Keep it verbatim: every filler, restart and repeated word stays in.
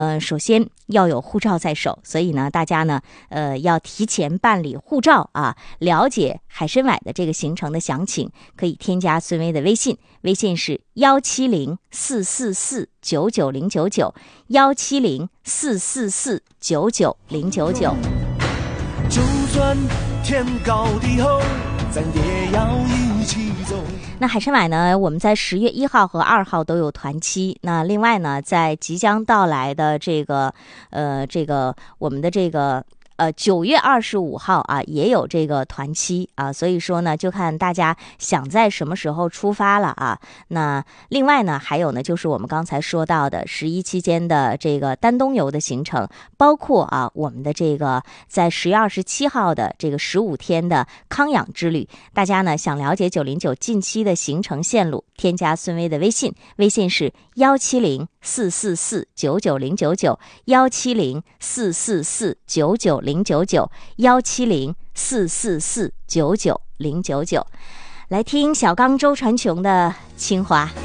呃，首先要有护照在手，所以呢，大家呢，呃，要提前办理护照啊。了解海参崴的这个行程的详情，可以添加孙薇的微信，微信是幺七零四四四九九零九九，幺七零四四四九九零九九。 就算天高地厚，咱也要一起走。 那海参崴呢，我们在十月一号和二号都有团期。那另外呢，在即将到来的这个呃这个我们的这个呃九月二十五号啊，也有这个团期啊，所以说呢，就看大家想在什么时候出发了啊。那另外呢，还有呢，就是我们刚才说到的十一期间的这个丹东游的行程，包括啊我们的这个在十月二十七号的这个十五天的康养之旅。大家呢想了解九零九近期的行程线路，添加孙薇的微信，微信是幺七零四四四九九零九九，幺七零四四四九九零九九，幺七零四四四九九零九九。来听小刚周传琼的清华。